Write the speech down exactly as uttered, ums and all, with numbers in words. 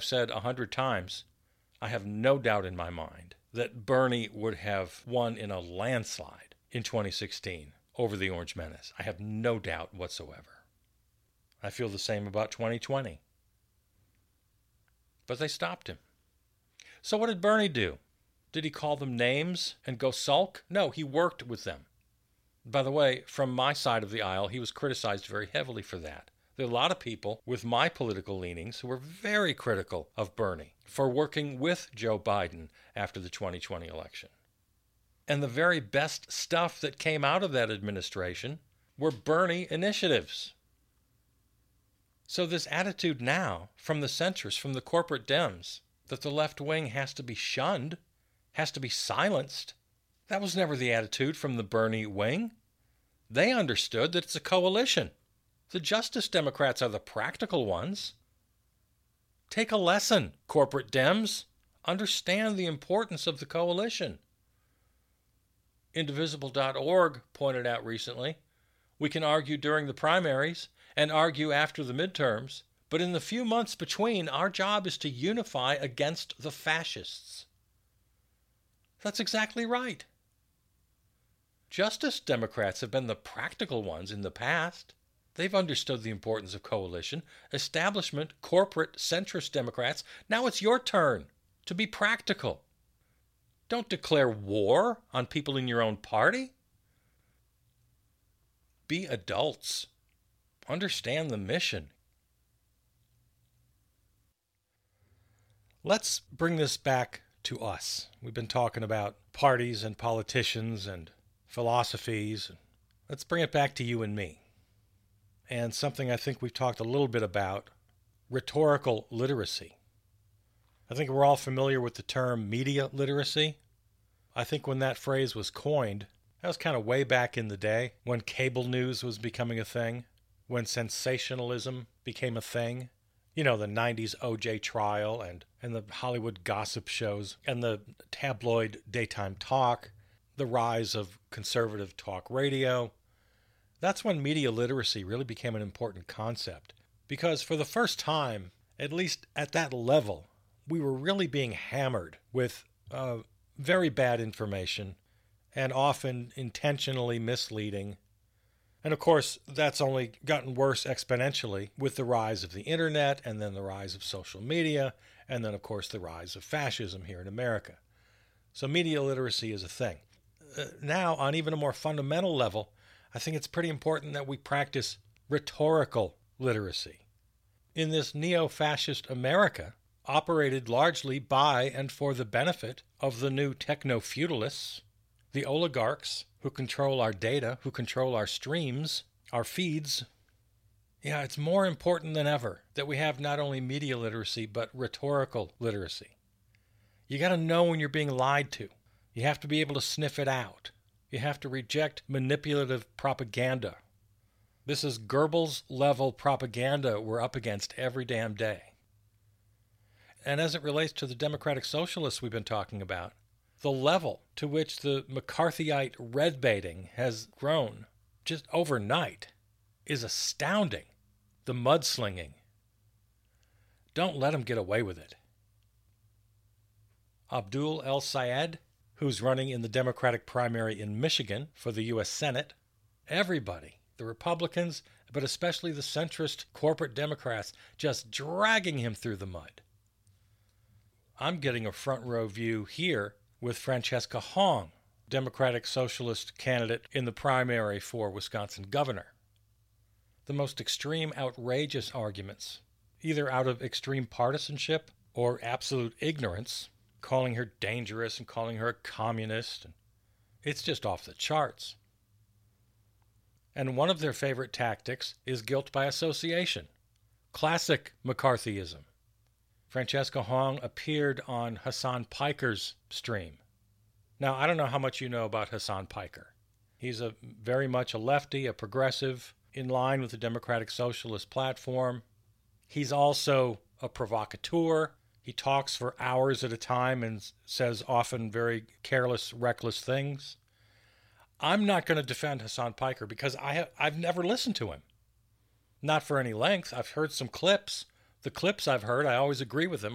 said a hundred times, I have no doubt in my mind that Bernie would have won in a landslide in twenty sixteen over the Orange Menace. I have no doubt whatsoever. I feel the same about twenty twenty. But they stopped him. So what did Bernie do? Did he call them names and go sulk? No, he worked with them. By the way, from my side of the aisle, he was criticized very heavily for that. There are a lot of people with my political leanings who were very critical of Bernie for working with Joe Biden after the twenty twenty election. And the very best stuff that came out of that administration were Bernie initiatives. So this attitude now from the centrists, from the corporate Dems, that the left wing has to be shunned, has to be silenced, that was never the attitude from the Bernie wing. They understood that it's a coalition. The Justice Democrats are the practical ones. Take a lesson, corporate Dems. Understand the importance of the coalition. Indivisible dot org pointed out recently, we can argue during the primaries and argue after the midterms, but in the few months between, our job is to unify against the fascists. That's exactly right. Justice Democrats have been the practical ones in the past. They've understood the importance of coalition. Establishment, corporate, centrist Democrats, now it's your turn to be practical. Don't declare war on people in your own party. Be adults. Understand the mission. Let's bring this back to us. We've been talking about parties and politicians and philosophies. Let's bring it back to you and me. And something I think we've talked a little bit about, rhetorical literacy. I think we're all familiar with the term media literacy. I think when that phrase was coined, that was kind of way back in the day, when cable news was becoming a thing, when sensationalism became a thing. You know, the nineties O J trial and, and the Hollywood gossip shows and the tabloid daytime talk, the rise of conservative talk radio. That's when media literacy really became an important concept. Because for the first time, at least at that level, we were really being hammered with uh, very bad information and often intentionally misleading. And of course, that's only gotten worse exponentially with the rise of the internet and then the rise of social media and then, of course, the rise of fascism here in America. So media literacy is a thing. Uh, now, on even a more fundamental level, I think it's pretty important that we practice rhetorical literacy. In this neo-fascist America, operated largely by and for the benefit of the new techno-feudalists, the oligarchs who control our data, who control our streams, our feeds. Yeah, it's more important than ever that we have not only media literacy, but rhetorical literacy. You got to know when you're being lied to. You have to be able to sniff it out. You have to reject manipulative propaganda. This is Goebbels-level propaganda we're up against every damn day. And as it relates to the democratic socialists we've been talking about, the level to which the McCarthyite red baiting has grown just overnight is astounding. The mudslinging. Don't let them get away with it. Abdul El-Sayed, who's running in the Democratic primary in Michigan for the U S Senate, everybody, the Republicans, but especially the centrist corporate Democrats, just dragging him through the mud. I'm getting a front row view here with Francesca Hong, Democratic Socialist candidate in the primary for Wisconsin governor. The most extreme, outrageous arguments, either out of extreme partisanship or absolute ignorance, calling her dangerous and calling her a communist. It's just off the charts. And one of their favorite tactics is guilt by association. Classic McCarthyism. Francesca Hong appeared on Hassan Piker's stream. Now, I don't know how much you know about Hassan Piker. He's a very much a lefty, a progressive, in line with the Democratic Socialist platform. He's also a provocateur. He talks for hours at a time and says often very careless, reckless things. I'm not going to defend Hassan Piker because I have, I've never listened to him. Not for any length. I've heard some clips. The clips I've heard, I always agree with them.